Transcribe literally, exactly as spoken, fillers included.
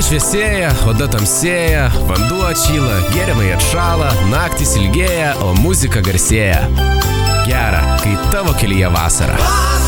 šviesėja, oda tamsėja, vanduo atšyla, gėrimai atšala, naktys ilgėja, o muzika garsėja. Gera, kai tavo kelyje vasara.